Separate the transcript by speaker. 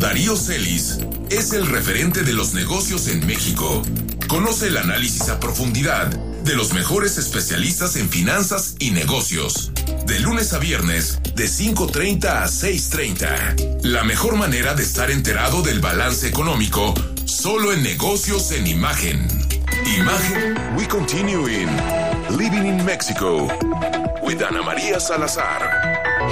Speaker 1: Darío Celis es el referente de los negocios en México. Conoce el análisis a profundidad de los mejores especialistas en finanzas y negocios. De lunes a viernes, de 5:30 a 6:30. La mejor manera de estar enterado del balance económico, solo en Negocios en Imagen. Imagen. We continue in Living in Mexico with Ana María Salazar.